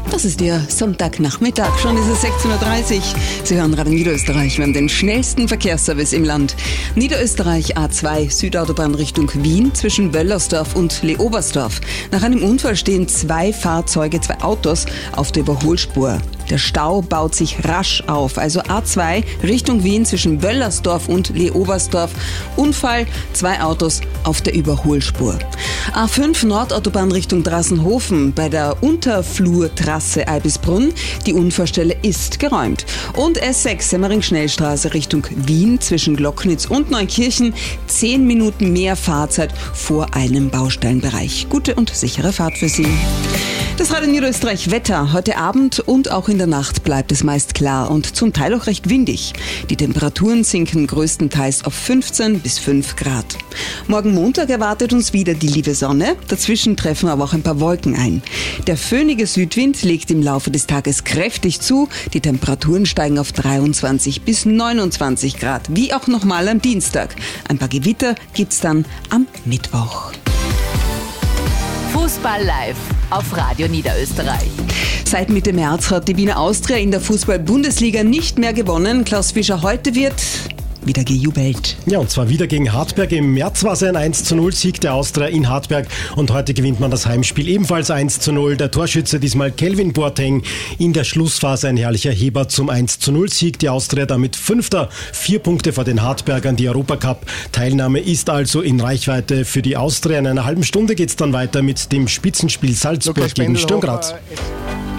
Das ist Ihr Sonntagnachmittag, schon ist es 16.30 Uhr. Sie hören Radio Niederösterreich, wir haben den schnellsten Verkehrsservice im Land. Niederösterreich A2, Südautobahn Richtung Wien zwischen Wöllersdorf und Leobersdorf. Nach einem Unfall stehen 2 Autos auf der Überholspur. Der Stau baut sich rasch auf, also A2 Richtung Wien zwischen Wöllersdorf und Leobersdorf. Unfall, 2 Autos auf der Überholspur. A5 Nordautobahn Richtung Drassenhofen bei der Unterflurtrasse Eibisbrunn. Die Unfallstelle ist geräumt. Und S6 Semmering-Schnellstraße Richtung Wien zwischen Glocknitz und Neukirchen. 10 Minuten mehr Fahrzeit vor einem Baustellenbereich. Gute und sichere Fahrt für Sie. Das Radio Niederösterreich Wetter. Heute Abend und auch in der Nacht bleibt es meist klar und zum Teil auch recht windig. Die Temperaturen sinken größtenteils auf 15 bis 5 Grad. Morgen Montag erwartet uns wieder die liebe Sonne. Dazwischen treffen aber auch ein paar Wolken ein. Der föhnige Südwind legt im Laufe des Tages kräftig zu. Die Temperaturen steigen auf 23 bis 29 Grad. Wie auch nochmal am Dienstag. Ein paar Gewitter gibt's dann am Mittwoch. Fußball live auf Radio Niederösterreich. Seit Mitte März hat die Wiener Austria in der Fußball-Bundesliga nicht mehr gewonnen. Klaus Fischer, heute wird wieder gejubelt. Ja, und zwar wieder gegen Hartberg. Im März war es ein 1:0-Sieg der Austria in Hartberg und heute gewinnt man das Heimspiel ebenfalls 1:0. Der Torschütze diesmal Kelvin Boateng, in der Schlussphase ein herrlicher Heber zum 1:0-Sieg. Die Austria damit 5. 4 Punkte vor den Hartbergern. Die Europacup-Teilnahme ist also in Reichweite für die Austria. In einer halben Stunde geht es dann weiter mit dem Spitzenspiel Salzburg gegen Sturm Graz.